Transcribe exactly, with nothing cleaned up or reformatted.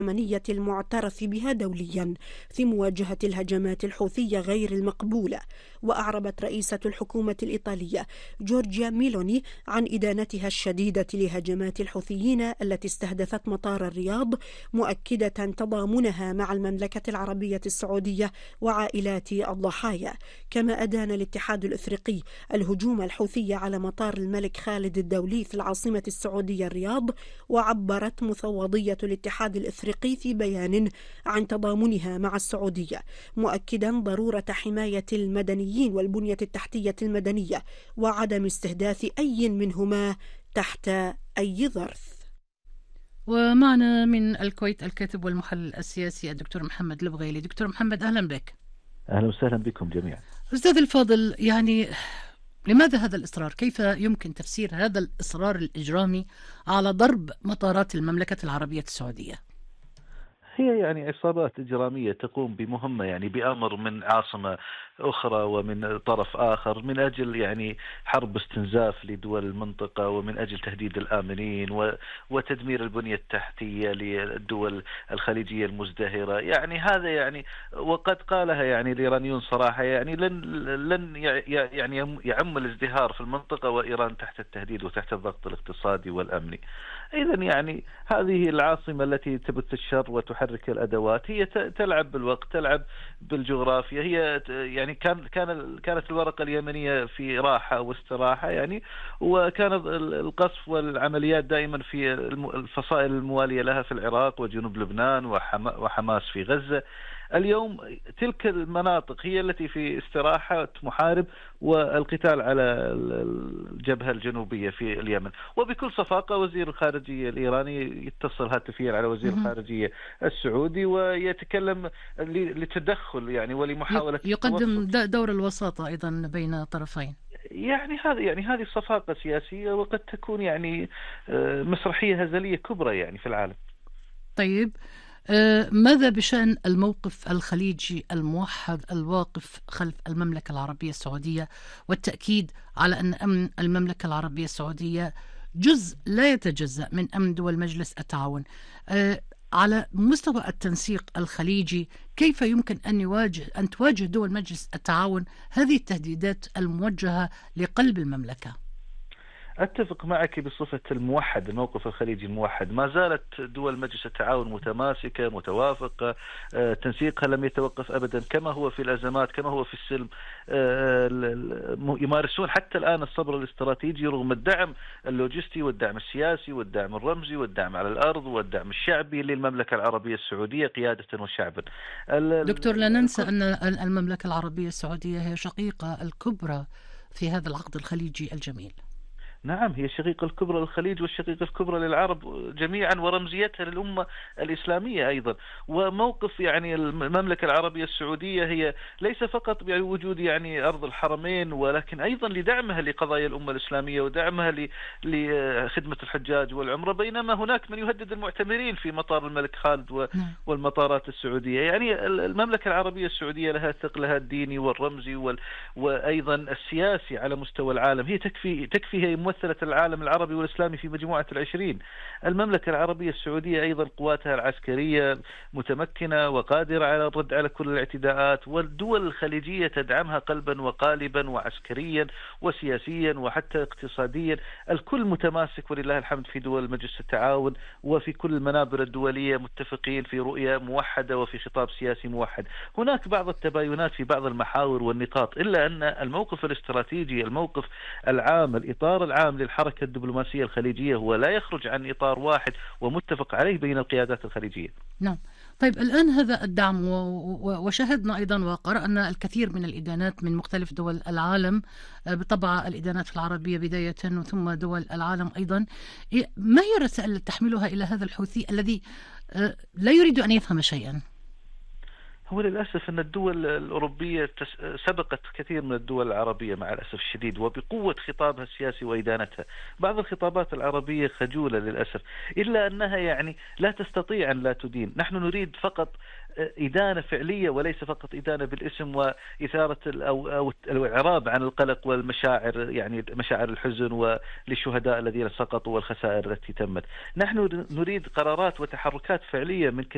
اليمنية المعترف بها دوليا في مواجهة الهجمات الحوثية غير المقبولة. وأعربت رئيسة الحكومة الإيطالية جورجيا ميلوني عن إدانتها الشديدة لهجمات الحوثيين التي استهدفت مطار الرياض، مؤكدة تضامنها مع المملكة العربية السعودية وعائلات الضحايا. كما أدان الاتحاد الإفريقي الهجوم الحوثي على مطار الملك خالد الدولي في العاصمة السعودية الرياض، وعبرت مفوضية الاتحاد الإفريقي في بيان عن تضامنها مع السعودية، مؤكدا ضرورة حماية المدنيين والبنية التحتية المدنية وعدم استهداف أي منهما تحت أي ظرف. ومعنا من الكويت الكاتب والمحلل السياسي الدكتور محمد البغيلي. دكتور محمد، أهلا بك. أهلا وسهلا بكم جميعا. أستاذ الفاضل، يعني لماذا هذا الإصرار؟ كيف يمكن تفسير هذا الإصرار الإجرامي على ضرب مطارات المملكة العربية السعودية؟ هي يعني عصابات إجرامية تقوم بمهمة يعني بأمر من عاصمة أخرى ومن طرف آخر من أجل يعني حرب استنزاف لدول المنطقة ومن أجل تهديد الآمنين وتدمير البنية التحتية للدول الخليجية المزدهرة. يعني هذا يعني وقد قالها يعني الإيرانيون صراحة، يعني لن لن يعني يعم الازدهار في المنطقة وإيران تحت التهديد وتحت الضغط الاقتصادي والأمني. إذا يعني هذه العاصمة التي تبث الشر وتحرك الأدوات هي تلعب بالوقت، تلعب بالجغرافيا. هي يعني كان كان كانت الورقة اليمنية في راحة واستراحة يعني، وكان القصف والعمليات دائما في الفصائل الموالية لها في العراق وجنوب لبنان وحماس في غزة. اليوم تلك المناطق هي التي في استراحة محارب والقتال على الجبهة الجنوبية في اليمن. وبكل صفاقة وزير الخارجية الإيراني يتصل هاتفيا على وزير الخارجية السعودي ويتكلم لتدخل يعني ولمحاولة يقدم دور الوساطة أيضا بين طرفين. يعني هذا يعني هذه صفاقة سياسية وقد تكون يعني مسرحية هزلية كبرى يعني في العالم. طيب، ماذا بشأن الموقف الخليجي الموحد الواقف خلف المملكة العربية السعودية والتأكيد على أن أمن المملكة العربية السعودية جزء لا يتجزأ من أمن دول مجلس التعاون؟ على مستوى التنسيق الخليجي كيف يمكن أن يواجه أن تواجه دول مجلس التعاون هذه التهديدات الموجهة لقلب المملكة؟ أتفق معك بصفة الموحد، الموقف الخليجي الموحد. ما زالت دول مجلس التعاون متماسكة متوافقة، تنسيقها لم يتوقف أبدا كما هو في الأزمات كما هو في السلم. يمارسون حتى الآن الصبر الاستراتيجي رغم الدعم اللوجستي والدعم السياسي والدعم الرمزي والدعم على الأرض والدعم الشعبي للمملكة العربية السعودية قيادة وشعبا. دكتور، لا ننسى أن المملكة العربية السعودية هي شقيقة الكبرى في هذا العقد الخليجي الجميل. نعم، هي الشقيقة الكبرى للخليج والشقيقة الكبرى للعرب جميعا ورمزيتها للأمة الإسلامية أيضا. وموقف يعني المملكة العربية السعودية هي ليس فقط بوجود يعني أرض الحرمين، ولكن أيضا لدعمها لقضايا الأمة الإسلامية ودعمها لخدمة الحجاج والعمرة، بينما هناك من يهدد المعتمرين في مطار الملك خالد والمطارات السعودية. يعني المملكة العربية السعودية لها ثقلها الديني والرمزي وأيضا السياسي على مستوى العالم. هي تكفي تكفي هي ممثلة العالم العربي والإسلامي في مجموعة العشرين. المملكة العربية السعودية أيضا قواتها العسكرية متمكنة وقادرة على الرد على كل الاعتداءات، والدول الخليجية تدعمها قلبا وقالبا وعسكريا وسياسيا وحتى اقتصاديا. الكل متماسك ولله الحمد في دول مجلس التعاون وفي كل المنابر الدولية متفقين في رؤية موحدة وفي خطاب سياسي موحد. هناك بعض التباينات في بعض المحاور والنقاط، إلا أن الموقف الاستراتيجي الموقف العام الإطار العام للحركة الدبلوماسية الخليجية هو لا يخرج عن إطار واحد ومتفق عليه بين القيادات الخليجية. نعم. طيب، الآن هذا الدعم وشاهدنا أيضا وقرأنا الكثير من الإدانات من مختلف دول العالم، بطبع الإدانات العربية بداية ثم دول العالم أيضا. ما هي الرسائل التي تحملها إلى هذا الحوثي الذي لا يريد أن يفهم شيئا؟ هو للأسف أن الدول الأوروبية سبقت كثير من الدول العربية مع الأسف الشديد وبقوة خطابها السياسي وإدانتها. بعض الخطابات العربية خجولة للأسف، إلا أنها يعني لا تستطيع أن لا تدين. نحن نريد فقط إدانة فعلية وليس فقط إدانة بالاسم وإثارة أو الإعراب عن القلق والمشاعر، يعني مشاعر الحزن وللشهداء الذين سقطوا والخسائر التي تمت. نحن نريد قرارات وتحركات فعلية من